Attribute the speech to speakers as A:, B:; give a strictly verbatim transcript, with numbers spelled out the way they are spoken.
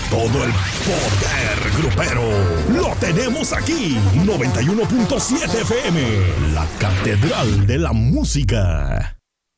A: Todo el poder grupero lo tenemos aquí. noventa y uno punto siete F M, la catedral de la música.